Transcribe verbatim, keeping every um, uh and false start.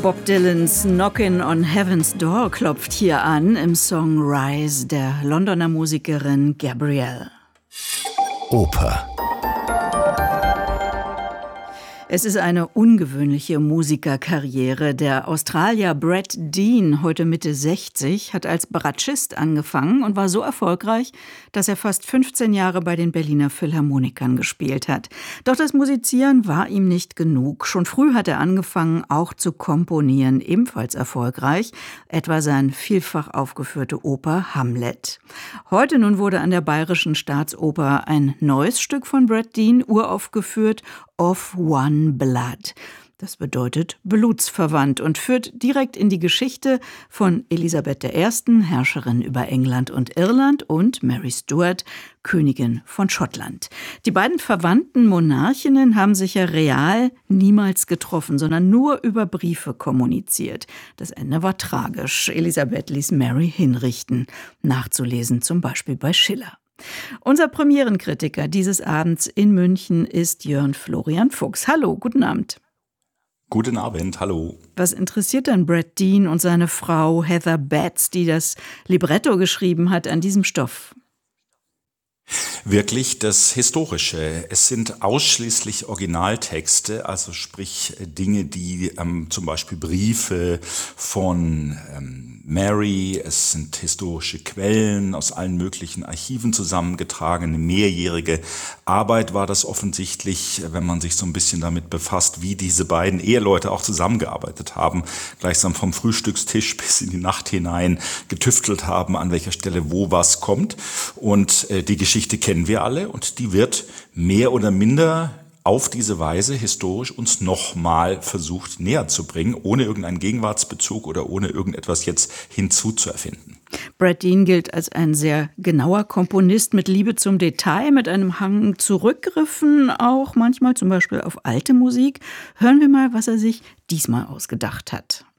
Bob Dylans Knockin' on Heaven's Door klopft hier an im Song Rise der Londoner Musikerin Gabrielle. Oper. Es ist eine ungewöhnliche Musikerkarriere. Der Australier Brett Dean, heute Mitte sechzig, hat als Bratschist angefangen und war so erfolgreich, dass er fast fünfzehn Jahre bei den Berliner Philharmonikern gespielt hat. Doch das Musizieren war ihm nicht genug. Schon früh hat er angefangen, auch zu komponieren, ebenfalls erfolgreich, etwa sein vielfach aufgeführte Oper Hamlet. Heute nun wurde an der Bayerischen Staatsoper ein neues Stück von Brett Dean uraufgeführt, Of One Blood. Das bedeutet blutsverwandt und führt direkt in die Geschichte von Elisabeth der Ersten, Herrscherin über England und Irland, und Mary Stuart, Königin von Schottland. Die beiden verwandten Monarchinnen haben sich ja real niemals getroffen, sondern nur über Briefe kommuniziert. Das Ende war tragisch. Elisabeth ließ Mary hinrichten. Nachzulesen zum Beispiel bei Schiller. Unser Premierenkritiker dieses Abends in München ist Jörn Florian Fuchs. Hallo, guten Abend. Guten Abend, hallo. Was interessiert denn Brett Dean und seine Frau Heather Batts, die das Libretto geschrieben hat, an diesem Stoff? Wirklich das Historische. Es sind ausschließlich Originaltexte, also sprich Dinge, die ähm, zum Beispiel Briefe von ähm, Mary, es sind historische Quellen aus allen möglichen Archiven zusammengetragen. Eine mehrjährige Arbeit war das offensichtlich, wenn man sich so ein bisschen damit befasst, wie diese beiden Eheleute auch zusammengearbeitet haben, gleichsam vom Frühstückstisch bis in die Nacht hinein getüftelt haben, an welcher Stelle wo was kommt. Und äh, die Geschichte kennen wir alle und die wird mehr oder minder auf diese Weise historisch uns nochmal versucht näher zu bringen, ohne irgendeinen Gegenwartsbezug oder ohne irgendetwas jetzt hinzuzuerfinden. Brett Dean gilt als ein sehr genauer Komponist mit Liebe zum Detail, mit einem Hang zu Rückgriffen, auch manchmal zum Beispiel auf alte Musik. Hören wir mal, was er sich diesmal ausgedacht hat.